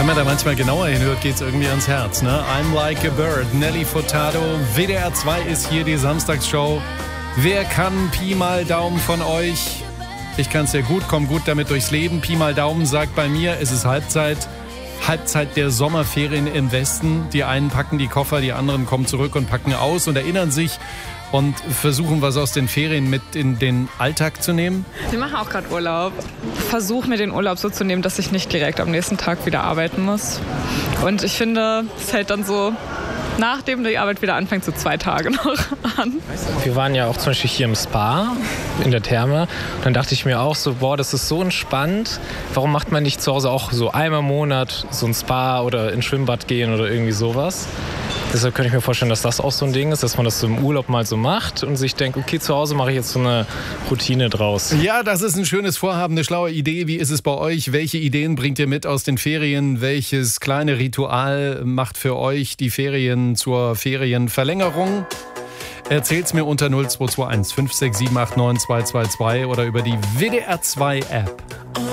Wenn man da manchmal genauer hinhört, geht es irgendwie ans Herz, ne? I'm Like a Bird, Nelly Furtado. WDR 2 ist hier die Samstagsshow. Wer kann Pi mal Daumen von euch? Ich kann es sehr gut, komme gut damit durchs Leben. Pi mal Daumen sagt bei mir, es ist Halbzeit. Halbzeit der Sommerferien im Westen. Die einen packen die Koffer, die anderen kommen zurück und packen aus und erinnern sich und versuchen, was aus den Ferien mit in den Alltag zu nehmen. Wir machen auch gerade Urlaub. Versuche mir den Urlaub so zu nehmen, dass ich nicht direkt am nächsten Tag wieder arbeiten muss. Und ich finde, es hält dann so, nachdem die Arbeit wieder anfängt, so 2 Tage noch an. Wir waren ja auch zum Beispiel hier im Spa, in der Therme. Und dann dachte ich mir auch so, boah, das ist so entspannt. Warum macht man nicht zu Hause auch so einmal im Monat so ein Spa oder ins Schwimmbad gehen oder irgendwie sowas? Deshalb könnte ich mir vorstellen, dass das auch so ein Ding ist, dass man das so im Urlaub mal so macht und sich denkt, okay, zu Hause mache ich jetzt so eine Routine draus. Ja, das ist ein schönes Vorhaben, eine schlaue Idee. Wie ist es bei euch? Welche Ideen bringt ihr mit aus den Ferien? Welches kleine Ritual macht für euch die Ferien zur Ferienverlängerung? Erzählt's mir unter 0221 56789 222 oder über die WDR 2 App.